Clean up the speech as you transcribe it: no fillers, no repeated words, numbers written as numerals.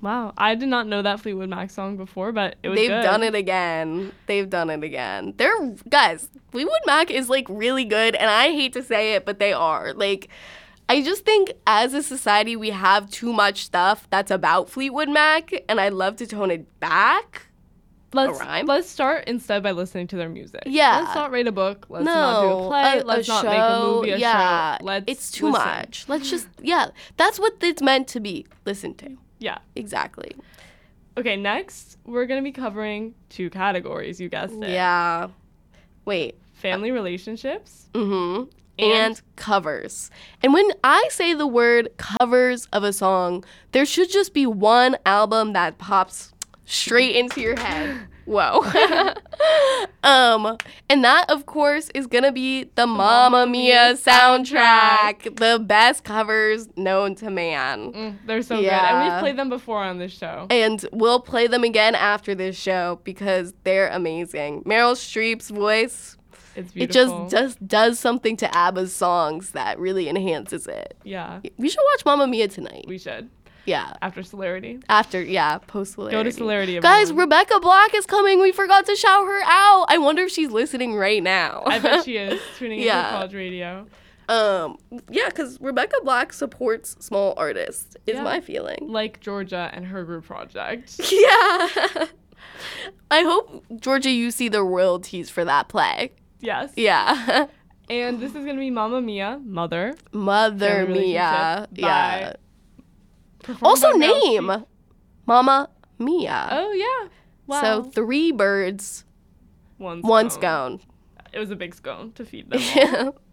Wow. I did not know that Fleetwood Mac song before, but it was They've good. done it again. Guys, Fleetwood Mac is, like, really good, and I hate to say it, but they are. Like, I just think as a society we have too much stuff that's about Fleetwood Mac, and I'd love to tone it back. Let's start instead by listening to their music. Yeah. Let's not rate a book. Let's not do a play. Let's not make a movie, a show. It's too much. Let's just, that's what it's meant to be. Listen to. Yeah. Exactly. Okay, next, we're going to be covering 2 categories. You guessed it. Yeah. Wait. Family relationships. Mm-hmm. And covers. And when I say the word covers of a song, there should just be one album that pops straight into your head. Whoa. And that, of course, is gonna be the Mamma Mia soundtrack. The best covers known to man. They're so good. And we've played them before on this show. And we'll play them again after this show because they're amazing. Meryl Streep's voice, it's beautiful. it just does something to ABBA's songs that really enhances it. Yeah. We should watch Mamma Mia tonight. We should. Yeah. After Celerity. Post Celerity. Go to Celerity. Guys, Rebecca Black is coming. We forgot to shout her out. I wonder if she's listening right now. I bet she is, tuning into college radio. Because Rebecca Black supports small artists, is my feeling. Like Georgia and her group project. Yeah. I hope, Georgia, you see the royalties for that play. Yes. Yeah. And this is going to be Mamma Mia, Mother. Mother Mia. Yeah. Also name Mamma Mia. Oh, yeah. Wow. So 3 birds, one scone. It was a big scone to feed them all.